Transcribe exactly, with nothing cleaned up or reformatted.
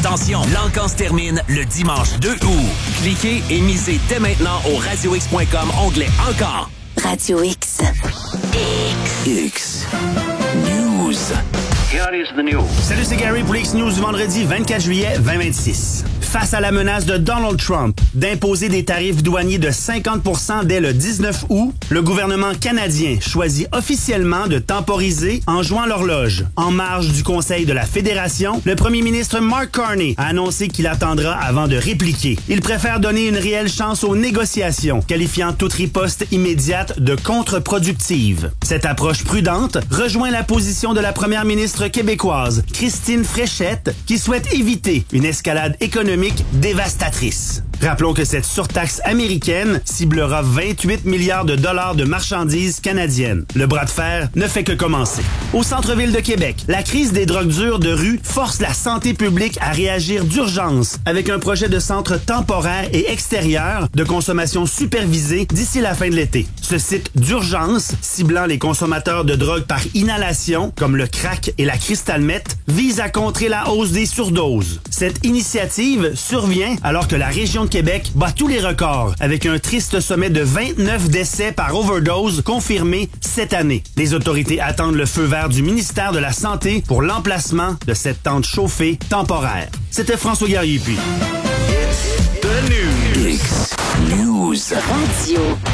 Attention, l'encan se termine le dimanche deux août. Cliquez et misez dès maintenant au radio x point com, onglet Encore. Radio X. X. X. News. Here is the news. Salut, c'est Gary pour X News du vendredi vingt-quatre juillet vingt vingt-six. Face à la menace de Donald Trump d'imposer des tarifs douaniers de cinquante pour cent dès le dix-neuf août, le gouvernement canadien choisit officiellement de temporiser en jouant l'horloge. En marge du Conseil de la Fédération, le premier ministre Mark Carney a annoncé qu'il attendra avant de répliquer. Il préfère donner une réelle chance aux négociations, qualifiant toute riposte immédiate de contre-productive. Cette approche prudente rejoint la position de la première ministre québécoise, Christine Fréchette, qui souhaite éviter une escalade économique dévastatrice. Rappelons que cette surtaxe américaine ciblera vingt-huit milliards de dollars de marchandises canadiennes. Le bras de fer ne fait que commencer. Au centre-ville de Québec, la crise des drogues dures de rue force la santé publique à réagir d'urgence avec un projet de centre temporaire et extérieur de consommation supervisée d'ici la fin de l'été. Ce site d'urgence, ciblant les consommateurs de drogue par inhalation, comme le crack et la crystal meth, vise à contrer la hausse des surdoses. Cette initiative survient alors que la région de Québec bat tous les records avec un triste sommet de vingt-neuf décès par overdose confirmés cette année. Les autorités attendent le feu vert du ministère de la Santé pour l'emplacement de cette tente chauffée temporaire. C'était François Guerrier puis. X News. Radio.